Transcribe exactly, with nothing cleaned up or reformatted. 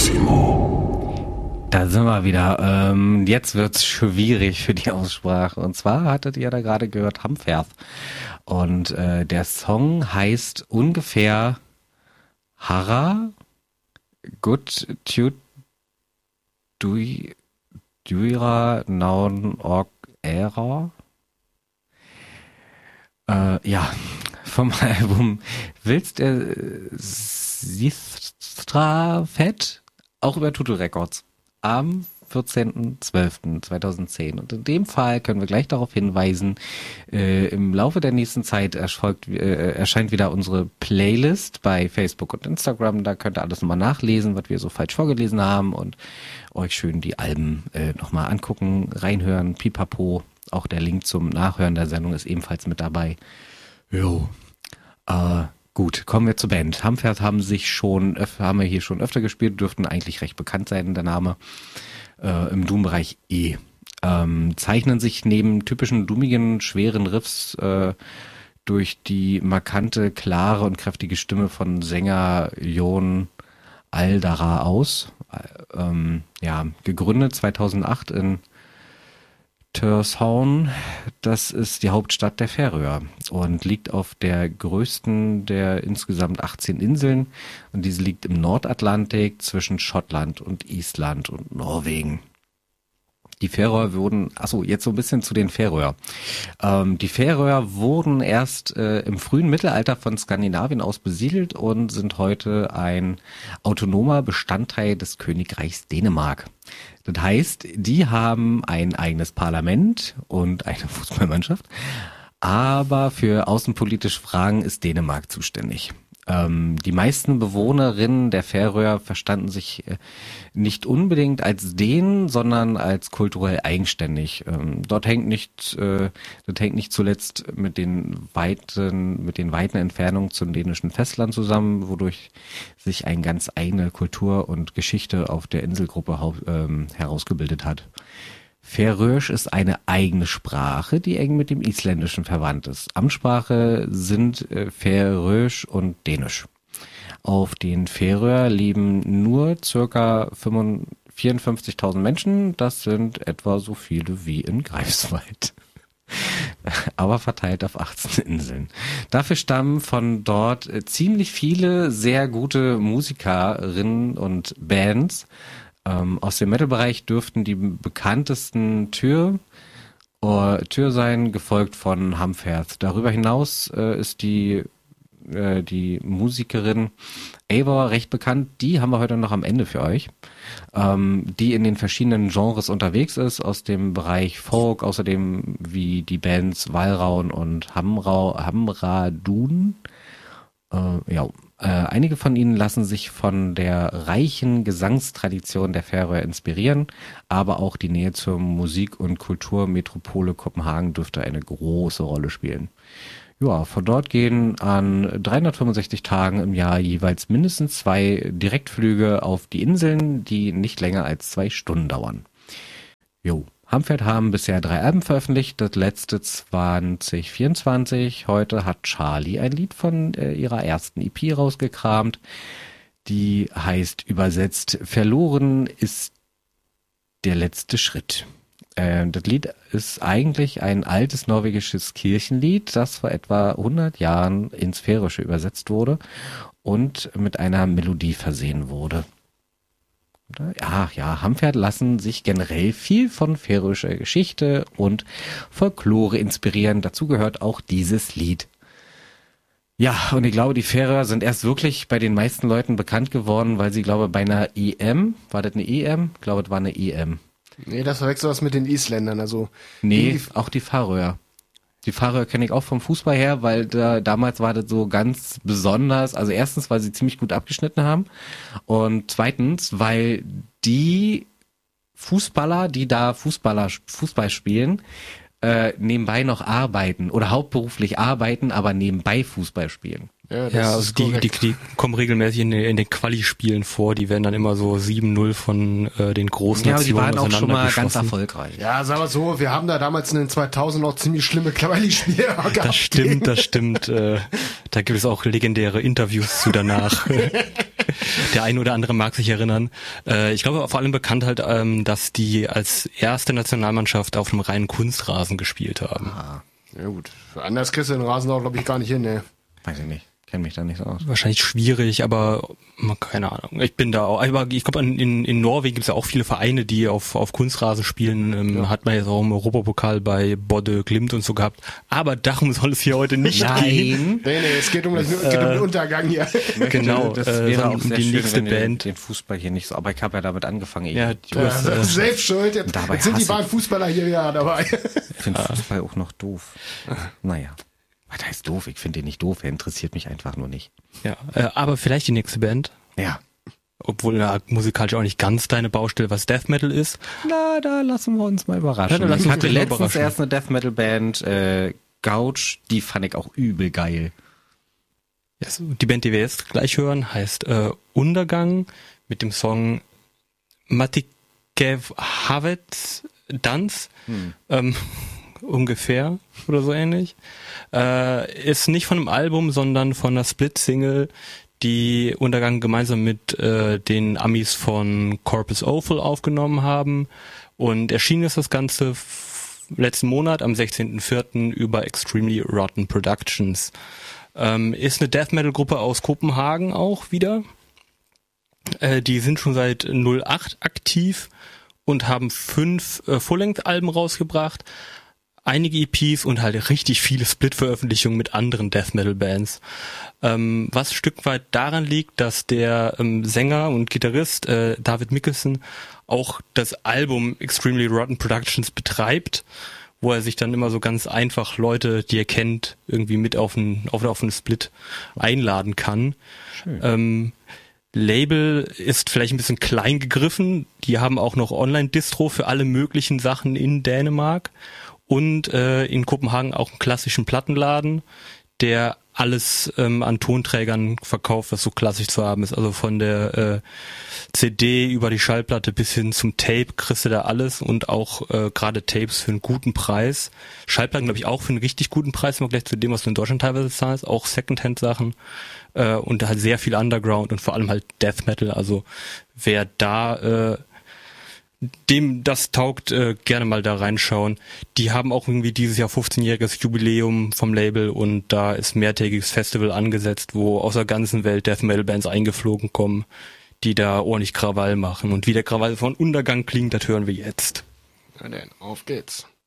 Massimo. Da sind wir wieder. Ähm, jetzt wird's schwierig für die Aussprache. Und zwar hattet ihr da gerade gehört Hamferth. Und äh, der Song heißt ungefähr Hara Gut Tut Dui Duira Naun Org Era. Äh, ja, vom Album Willst der Sistra Fett, auch über Tutu Records, am vierzehnten zwölften zweitausendzehn. Und in dem Fall können wir gleich darauf hinweisen, äh, im Laufe der nächsten Zeit erfolgt, äh, erscheint wieder unsere Playlist bei Facebook und Instagram. Da könnt ihr alles nochmal nachlesen, was wir so falsch vorgelesen haben und euch schön die Alben äh, nochmal angucken, reinhören, pipapo. Auch der Link zum Nachhören der Sendung ist ebenfalls mit dabei. Jo. Äh, gut, kommen wir zur Band. Hamferth haben sich schon, haben wir hier schon öfter gespielt, dürften eigentlich recht bekannt sein, der Name. Äh, im Doom-Bereich E. Ähm, zeichnen sich neben typischen doomigen, schweren Riffs äh, durch die markante, klare und kräftige Stimme von Sänger Jon Aldara aus. Äh, ähm, ja, gegründet zweitausendacht in Tórshavn, das ist die Hauptstadt der Färöer und liegt auf der größten der insgesamt achtzehn Inseln und diese liegt im Nordatlantik zwischen Schottland und Island und Norwegen. Die Färöer wurden, achso, jetzt so ein bisschen zu den Färöer. Ähm, die Färöer wurden erst äh, im frühen Mittelalter von Skandinavien aus besiedelt und sind heute ein autonomer Bestandteil des Königreichs Dänemark. Das heißt, die haben ein eigenes Parlament und eine Fußballmannschaft, aber für außenpolitische Fragen ist Dänemark zuständig. Ähm, die meisten Bewohnerinnen der Färöer verstanden sich äh, nicht unbedingt als Dänen, sondern als kulturell eigenständig. Ähm, dort hängt nicht, äh, das hängt nicht zuletzt mit den weiten, mit den weiten Entfernungen zum dänischen Festland zusammen, wodurch sich eine ganz eigene Kultur und Geschichte auf der Inselgruppe hau- ähm, herausgebildet hat. Färöisch ist eine eigene Sprache, die eng mit dem Isländischen verwandt ist. Amtssprache sind äh, Färöisch und Dänisch. Auf den Färöer leben nur circa vierundfünfzigtausend Menschen. Das sind etwa so viele wie in Greifswald. Aber verteilt auf achtzehn Inseln. Dafür stammen von dort äh, ziemlich viele sehr gute Musikerinnen und Bands. Ähm, aus dem Metal-Bereich dürften die bekanntesten Tür, äh, Tür sein, gefolgt von Hamferth. Darüber hinaus äh, ist die äh, die Musikerin Eivor recht bekannt. Die haben wir heute noch am Ende für euch, ähm, die in den verschiedenen Genres unterwegs ist, aus dem Bereich Folk, außerdem wie die Bands Walraun und Hamrau, Hamradun. Äh, ja. Äh, einige von ihnen lassen sich von der reichen Gesangstradition der Färöer inspirieren, aber auch die Nähe zur Musik- und Kulturmetropole Kopenhagen dürfte eine große Rolle spielen. Ja, von dort gehen an dreihundertfünfundsechzig Tagen im Jahr jeweils mindestens zwei Direktflüge auf die Inseln, die nicht länger als zwei Stunden dauern. Jo. Hamferth haben bisher drei Alben veröffentlicht, das letzte zwanzig vierundzwanzig. Heute hat Charlie ein Lied von äh, ihrer ersten E P rausgekramt. Die heißt übersetzt Verloren ist der letzte Schritt. Äh, das Lied ist eigentlich ein altes norwegisches Kirchenlied, das vor etwa hundert Jahren ins Färische übersetzt wurde und mit einer Melodie versehen wurde. Ja, ja, Hamferth lassen sich generell viel von färöischer Geschichte und Folklore inspirieren. Dazu gehört auch dieses Lied. Ja, und ich glaube, die Färöer sind erst wirklich bei den meisten Leuten bekannt geworden, weil sie, glaube ich, bei einer E M, war das eine E M? Ich glaube, das war eine E M. Nee, das verwechselt was mit den Isländern, also. Nee, die, auch die Färöer. Die Färöer kenne ich auch vom Fußball her, weil da, damals war das so ganz besonders. Also erstens, weil sie ziemlich gut abgeschnitten haben und zweitens, weil die Fußballer, die da Fußballer Fußball spielen, äh, nebenbei noch arbeiten oder hauptberuflich arbeiten, aber nebenbei Fußball spielen. Ja, das ja also die, die, die kommen regelmäßig in den, in den Quali-Spielen vor, die werden dann immer so sieben null von äh, den großen ja, Nationen auseinander. Ja, die waren auch schon mal ganz erfolgreich. Ja, sagen wir so, wir haben da damals in den zweitausend noch ziemlich schlimme Quali-Spiele gehabt. Das stimmt, das stimmt. Äh, da gibt es auch legendäre Interviews zu danach. Der eine oder andere mag sich erinnern. Äh, ich glaube vor allem bekannt halt, ähm, dass die als erste Nationalmannschaft auf einem reinen Kunstrasen gespielt haben. Ah, Ja gut, anders kriegst du den Rasen auch, glaube ich, gar nicht hin, ne? weiß ich nicht. Kenne mich da nicht so aus. Wahrscheinlich schwierig, aber keine Ahnung. Ich bin da auch, aber ich glaube, in, in Norwegen gibt es ja auch viele Vereine, die auf, auf Kunstrasen spielen. Ähm, Ja. Hat man jetzt auch im Europapokal bei Bodø Glimt und so gehabt. Aber darum soll es hier heute nicht gehen. Nee, nee, es geht um, das, es geht um den Untergang hier. Genau, das äh, wäre auch um sehr die schön, nächste wenn wir Band. den Fußball hier nicht so, aber ich habe ja damit angefangen. ihr Ja, Idiot. du hast, Ja, äh, selbst schuld. Jetzt, Dabei jetzt sind die hasse ich- beiden Fußballer hier wieder dabei. Ich finde Fußball auch noch doof. Naja. Was heißt doof? Ich finde den nicht doof. Er interessiert mich einfach nur nicht. Ja, äh, aber vielleicht die nächste Band. Ja. Obwohl ja, musikalisch auch nicht ganz deine Baustelle, was Death Metal ist. Na, da lassen wir uns mal überraschen. Ja, da lassen ich wir hatte uns mal letztens überraschen. erst eine Death Metal Band, äh, Gouge, die fand ich auch übel geil. Ja, so, die Band, die wir jetzt gleich hören, heißt äh, Untergang mit dem Song Matikev Havet Dans. Hm. Ähm, ungefähr oder so ähnlich. Äh, ist nicht von einem Album, sondern von einer Split-Single, die Untergang gemeinsam mit äh, den Amis von Corpus Awful aufgenommen haben. Und erschienen ist das Ganze f- letzten Monat am sechzehnten vierten über Extremely Rotten Productions. Ähm, ist eine Death Metal Gruppe aus Kopenhagen auch wieder. Äh, die sind schon seit null acht aktiv und haben fünf äh, Full-Length-Alben rausgebracht, einige E Ps und halt richtig viele Split-Veröffentlichungen mit anderen Death Metal Bands. Ähm, was ein Stück weit daran liegt, dass der ähm, Sänger und Gitarrist äh, David Mikkelsen auch das Album Extremely Rotten Productions betreibt, wo er sich dann immer so ganz einfach Leute, die er kennt, irgendwie mit auf einen auf, auf einen Split einladen kann. Ähm, Label ist vielleicht ein bisschen klein gegriffen. Die haben auch noch Online-Distro für alle möglichen Sachen in Dänemark und äh, in Kopenhagen auch einen klassischen Plattenladen, der alles ähm, an Tonträgern verkauft, was so klassisch zu haben ist. Also von der äh, C D über die Schallplatte bis hin zum Tape kriegst du da alles und auch äh, gerade Tapes für einen guten Preis. Schallplatten, glaube ich, auch für einen richtig guten Preis im Vergleich zu dem, was du in Deutschland teilweise zahlst. Auch Secondhand-Sachen äh, und halt sehr viel Underground und vor allem halt Death Metal. Also wer da äh, dem das taugt, äh, gerne mal da reinschauen. Die haben auch irgendwie dieses Jahr fünfzehnjähriges Jubiläum vom Label und da ist mehrtägiges Festival angesetzt, wo aus der ganzen Welt Death Metal Bands eingeflogen kommen, die da ordentlich Krawall machen. Und wie der Krawall von Untergang klingt, das hören wir jetzt. Na denn, auf geht's.